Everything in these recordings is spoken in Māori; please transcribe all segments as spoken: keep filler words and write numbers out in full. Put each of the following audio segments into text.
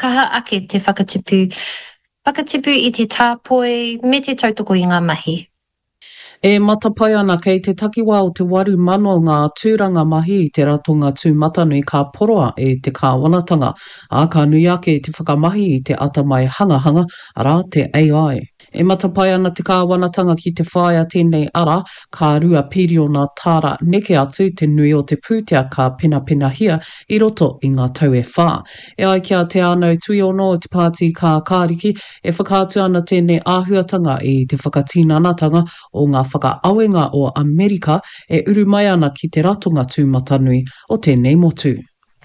kaha ake te whakatipu. Whakatipu I te tāpoi me te tautoko I ngā mahi. E matapai ana kei te takiwā o te waru mano ngā tūranga mahi I te ratonga tūmatanui ka poroa e te kāwanatanga, a ka nui ake te whakamahi I te atamai hangahanga, ara te A I. E matapai ana te kāwanatanga ki te whaia tēnei ara, ka rua piri o ngā tāra neke atu te nui o te pūtea ka pina hia I roto I ngā tau e whā. E ai kia te anau tui ono o te pāti ka kāriki, e whakaatu ana tēnei āhuatanga I te whakatīnanatanga o ngā whakaawenga o Amerika e uru mai ana ki te ratonga tūmatanui o tēnei motu.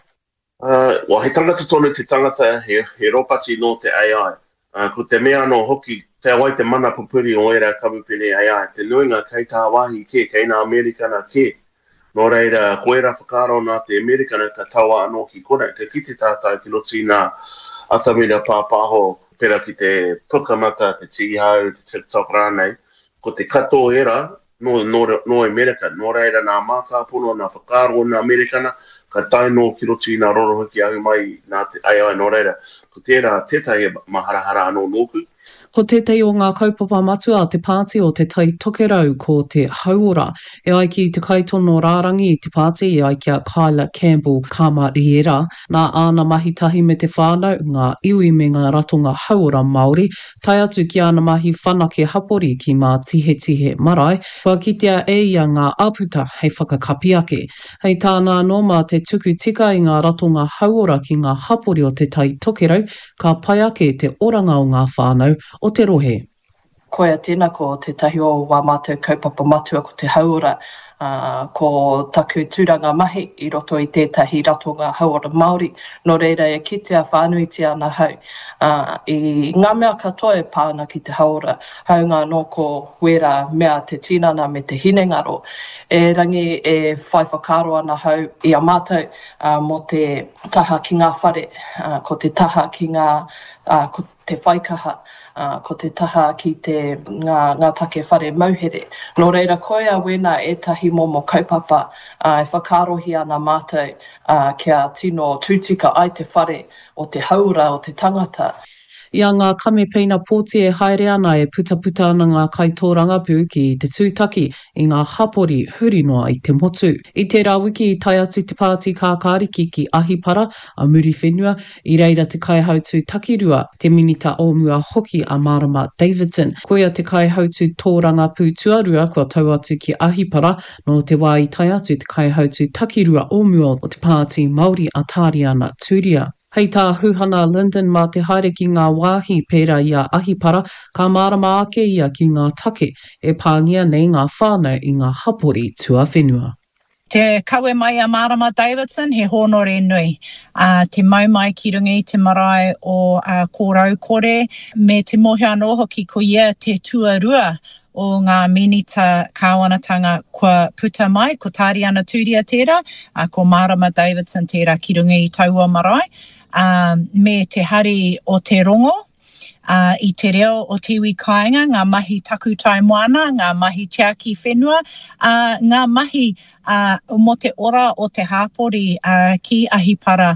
Uh, wa he tangata tonu te tangata he, he ropati no te A I. Uh, ko te mea no hoki te awai te mana pupuri o era kamupene A I. Te nuinga kei tā wahi ke, kei nā Amerikana ke. Nō reira, koe ra whakaro nā te Amerikana ka taua anō ki kore. Te kite tātai ki loti nā atamira pāpāho pera ki te pukamata, te tigihau, te TikTok rānei. Ko te kato era, no, no, no Amerika. Nō reira nā mātāpono, nā whakaro nā Amerikana, ka taino ki roti nā rorohoki ahu mai nā te A I nō reira. Ko tērā tētai maharahara anō nōku. Ko tētei o ngā kaupapa matua te pāti o te tai tokerau ko te hauora. E ai ki te kaitono rārangi I te pāti e ai kia Kyla Campbell Kamariera. Nā āna mahi tahi me te whānau, ngā iwi me ngā ratonga hauora Māori. Tai atu ki āna mahi whanake hapori ki mā tihe tihe marae. Kua kitea e ia ngā aputa hei whakakapi ake. Hei tāna no mā te tuku tika I ngā ratonga hauora ki ngā hapori o te tai tokerau, ka pai ake te oranga o ngā whānau o te rohe. Koea tēnā ko te tahi o wā mātou kaupapa matua ko te hauora, uh, ko taku tūranga mahi I roto I tētahi ratonga hauora Māori. Nō reira e kitea whānuiti ana hau. Uh, I ngā mea katoa e pāna ki te hauora, haunga no ko wera mea te tinana me te hinengaro. E rangi e whai whakaro ana hau I a mātou uh, mo te taha ki ngā whare, uh, ko te taha ki ngā, uh, ko te whaikaha. Uh, ko te taha ki te ngā, ngā take whare mauhere. Nō reira koea wena e tahi momo kaupapa uh, e whakarohi ana mātou uh, kia tino tūtika ai te whare o te haura o te tangata. Ia ngā kame peina pōti e haere ana e putaputa ana ngā kaitōranga pū ki te tūtaki I ngā hapori huri noa I te motu. I te rawiki I tai atu te pāti kā kāriki ki Ahipara, a muri whenua, I reira te kaihautu takirua, te minita o mua hoki a Marama Davidson. Koea te kaihautu tōranga pū tuarua kua tau atu ki Ahipara, no te wā I tai atu te kaihautu takirua o mua o te pāti Māori a Tāriana Tūria. Hei tā huhana Lyndon mā te haere ki ngā wāhi pērā I a Ahipara, ka marama ake ia ki ngā take e pāngia nei ngā whānau I ngā hapori tua whenua. Te kawe mai a Marama Davidson, he honore nui. Uh, te mau mai ki runga I te marae o uh, kōrau kore, me te mohi anō hoki ko ia te tuarua o ngā minita kāwanatanga kua puta mai, ko Tāriana Tūria tērā, uh, ko Marama Davidson tērā ki runga I taua marae. Um, me te hari o te rongo, uh, I te reo o tiwi kāinga, ngā mahi taku tai moana, ngā mahi tiaki whenua, uh, ngā mahi uh, mo te ora o te hāpori uh, ki Ahipara.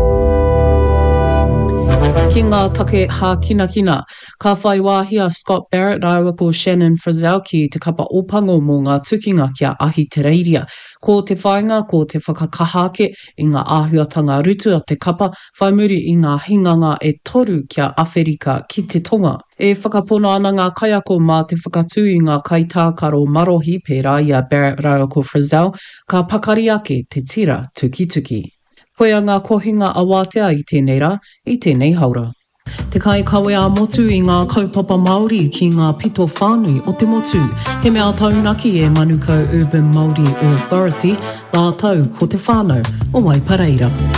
Ki ngā take hā kina kina, ka whai wāhia Scott Barrett rāua ko Shannon Frizzell ki te kapa opango mō ngā tukinga kia ahi te reiria. Ko te whainga, ko te whakakahake I ngā āhuatanga rutu a te kapa, whai muri I ngā hinganga e toru kia Awherika ki te tonga. E whakapona ana ngā kaiako mā te whakatū I ngā kaitākaro marohi pērā I a Barrett rāua ko Frizzell, ka pakari ake te tira tuki tuki. Koea ngā kohinga a wātea I tēnei rā, I tēnei haura. Te kai kawe a motu I ngā kaupapa Māori ki ngā pito whānui o te motu. He mea taunaki e Manukau Urban Māori Authority, lā tau ko te whānau o Waipareira.